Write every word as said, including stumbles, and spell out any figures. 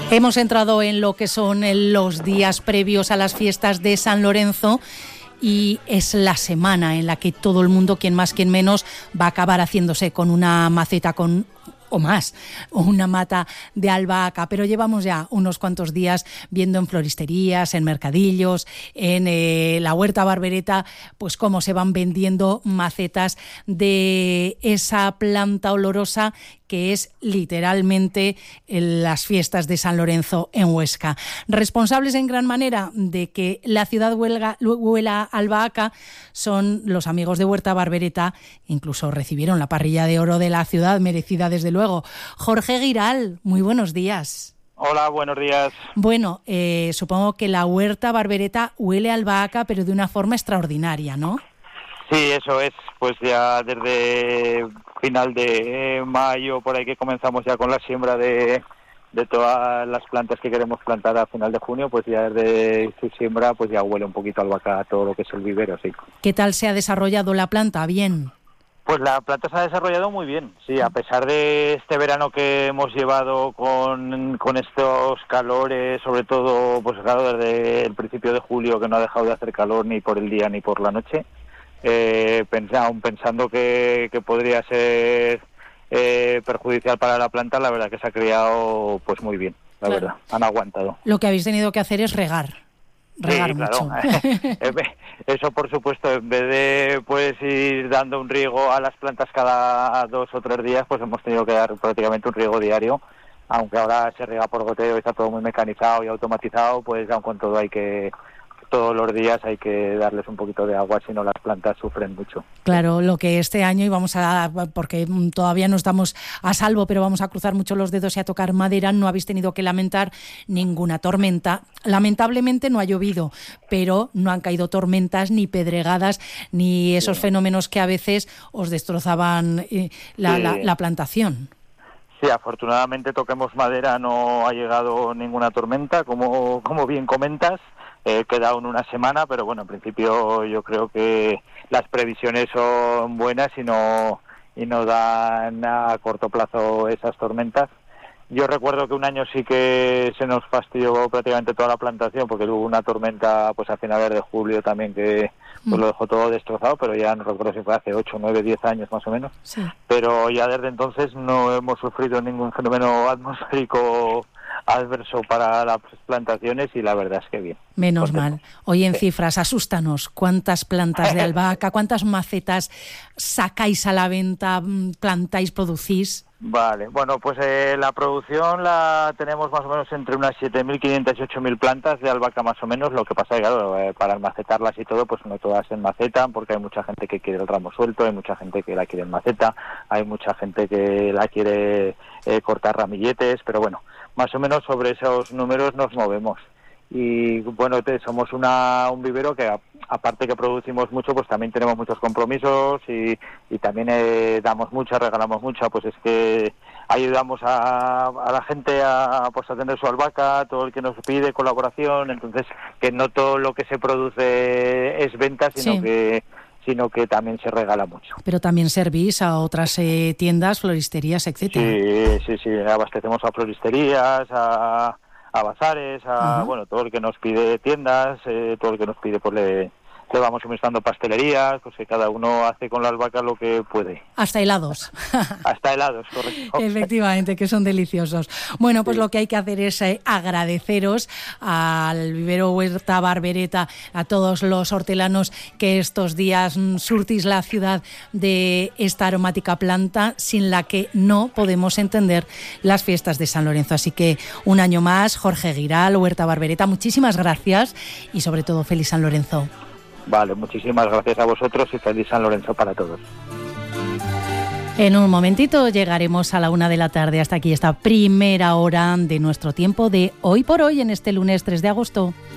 Hemos entrado en lo que son los días previos a las fiestas de San Lorenzo y es la semana en la que todo el mundo, quien más, quien menos, va a acabar haciéndose con una maceta con o más, o una mata de albahaca, pero llevamos ya unos cuantos días viendo en floristerías, en mercadillos, en eh, la Huerta Barbereta, pues cómo se van vendiendo macetas de esa planta olorosa que es literalmente las fiestas de San Lorenzo en Huesca. Responsables en gran manera de que la ciudad huelga, huela albahaca son los amigos de Huerta Barbereta, incluso recibieron la parrilla de oro de la ciudad, merecida desde luego. Jorge Giral, muy buenos días. Hola, buenos días. Bueno, eh, supongo que la Huerta Barbereta huele albahaca, pero de una forma extraordinaria, ¿no? Sí, eso es, pues ya desde final de mayo, por ahí que comenzamos ya con la siembra de, de todas las plantas que queremos plantar a final de junio, pues ya desde su siembra pues ya huele un poquito albahaca todo lo que es el vivero, sí. ¿Qué tal se ha desarrollado la planta? ¿Bien? Pues la planta se ha desarrollado muy bien, sí, a pesar de este verano que hemos llevado con, con estos calores, sobre todo, pues claro, desde el principio de julio que no ha dejado de hacer calor ni por el día ni por la noche. Eh, aún pensando que, que podría ser eh, perjudicial para la planta, la verdad que se ha criado pues muy bien, la claro. verdad, han aguantado. Lo que habéis tenido que hacer es regar, regar sí, mucho. Claro. Eso por supuesto, en vez de pues ir dando un riego a las plantas cada dos o tres días, pues hemos tenido que dar prácticamente un riego diario, aunque ahora se riega por goteo y está todo muy mecanizado y automatizado, pues aun con todo hay que... todos los días hay que darles un poquito de agua, si no las plantas sufren mucho. Claro, lo que este año, y vamos a, porque todavía no estamos a salvo, pero vamos a cruzar mucho los dedos y a tocar madera, no habéis tenido que lamentar ninguna tormenta. Lamentablemente no ha llovido, pero no han caído tormentas, ni pedregadas, ni esos sí. fenómenos que a veces os destrozaban eh, la, sí. la, la plantación. Sí, afortunadamente, toquemos madera, no ha llegado ninguna tormenta, como, como bien comentas. Eh, queda aún una semana, pero bueno, en principio yo creo que las previsiones son buenas y no y no dan a corto plazo esas tormentas. Yo recuerdo que un año sí que se nos fastidió prácticamente toda la plantación porque hubo una tormenta pues a finales de julio también que pues, lo dejó todo destrozado, pero ya no recuerdo si fue hace ocho, nueve, diez años más o menos. Sí. Pero ya desde entonces no hemos sufrido ningún fenómeno atmosférico adverso para las plantaciones y la verdad es que bien. Menos Contento. mal. Hoy en sí. cifras, asústanos. ¿Cuántas plantas de albahaca, cuántas macetas sacáis a la venta, plantáis, producís? Vale, bueno, pues eh, la producción la tenemos más o menos entre unas siete mil quinientas y ocho mil plantas de albahaca más o menos, lo que pasa es que claro, eh, para almacetarlas y todo, pues no todas se macetan porque hay mucha gente que quiere el ramo suelto, hay mucha gente que la quiere en maceta, hay mucha gente que la quiere eh, cortar ramilletes, pero bueno, más o menos sobre esos números nos movemos. Y bueno, te, somos una, un vivero que a, aparte que producimos mucho, pues también tenemos muchos compromisos y, y también eh, damos mucha, regalamos mucha, pues es que ayudamos a, a la gente a, pues a tener su albahaca, todo el que nos pide colaboración, entonces que no todo lo que se produce es venta, sino sí. que sino que también se regala mucho. Pero también servís a otras eh, tiendas, floristerías, etcétera. Sí, sí, sí, abastecemos a floristerías, a... a bazares, a uh-huh. bueno, todo el que nos pide tiendas, eh, todo el que nos pide pues le, le vamos suministrando pastelerías, pues que cada uno hace con la albahaca lo que puede. Hasta helados. Hasta helados, correcto. Efectivamente, que son deliciosos. Bueno, pues sí. lo que hay que hacer es eh, agradeceros al vivero Huerta Barbereta, a todos los hortelanos que estos días mm, surtís la ciudad de esta aromática planta sin la que no podemos entender las fiestas de San Lorenzo. Así que un año más, Jorge Giral, Huerta Barbereta, muchísimas gracias y sobre todo feliz San Lorenzo. Vale, muchísimas gracias a vosotros y feliz San Lorenzo para todos. En un momentito llegaremos a la una de la tarde. Hasta aquí esta primera hora de nuestro tiempo de Hoy por Hoy en este lunes tres de agosto.